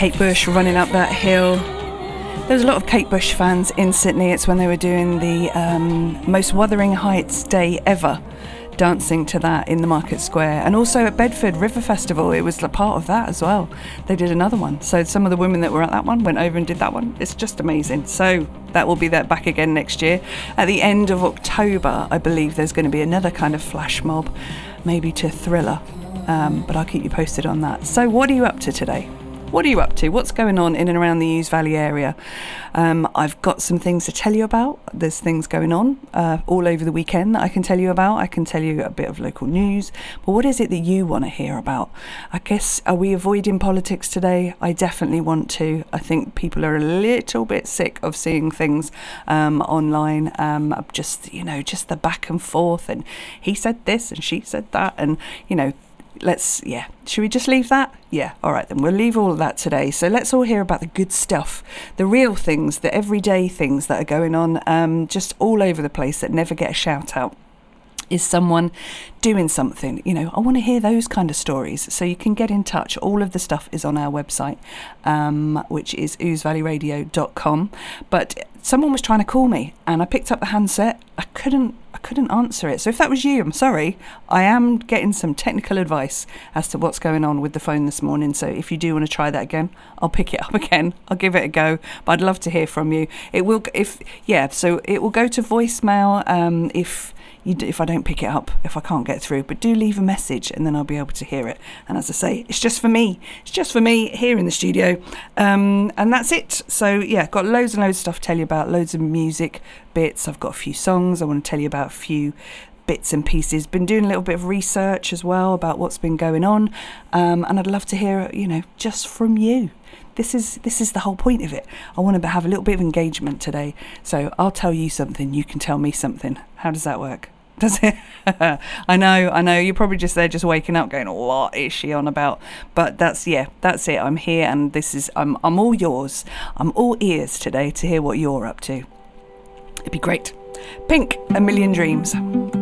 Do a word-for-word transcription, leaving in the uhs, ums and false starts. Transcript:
Kate Bush running up that hill. There was a lot of Kate Bush fans in Sydney. It's when they were doing the um, most Wuthering Heights day ever, dancing to that in the Market Square. And also at Bedford River Festival, it was a part of that as well. They did another one. So some of the women that were at that one went over and did that one. It's just amazing. So that will be there back again next year. At the end of October, I believe there's going to be another kind of flash mob, maybe to Thriller. Um, but I'll keep you posted on that. So what are you up to today? What are you up to? What's going on in and around the Ouse Valley area? Um, I've got some things to tell you about. There's things going on uh, all over the weekend that I can tell you about. I can tell you a bit of local news. But what is it that you want to hear about? I guess, are we avoiding politics today? I definitely want to. I think people are a little bit sick of seeing things um, online. Um, just, you know, just the back and forth. And he said this and she said that. And, you know, let's, yeah, should we just leave that? Yeah, all right, then we'll leave all of that today. So let's all hear about the good stuff, the real things, the everyday things that are going on um, just all over the place that never get a shout out. Is someone doing something? You know, I want to hear those kind of stories. So you can get in touch. All of the stuff is on our website, um, which is ouse valley radio dot com. But someone was trying to call me and I picked up the handset. I couldn't I couldn't answer it. So if that was you, I'm sorry. I am getting some technical advice as to what's going on with the phone this morning. So if you do want to try that again, I'll pick it up again. I'll give it a go. But I'd love to hear from you. It will, if, yeah, so it will go to voicemail um, if... You do, if I don't pick it up, if I can't get through, but do leave a message and then I'll be able to hear it. And as I say, it's just for me. It's just for me here in the studio. Um, and that's it. So yeah, got loads and loads of stuff to tell you about, loads of music bits. I've got a few songs. I want to tell you about a few bits and pieces. Been doing a little bit of research as well about what's been going on. Um, and I'd love to hear, you know, just from you. This is this is the whole point of it. I want to have a little bit of engagement today. So I'll tell you something, you can tell me something. How does that work? Does it? I know, I know. You're probably just there, just waking up, going, "What is she on about?" But that's yeah, that's it. I'm here, and this is I'm I'm all yours. I'm all ears today to hear what you're up to. It'd be great. Pink, A Million Dreams.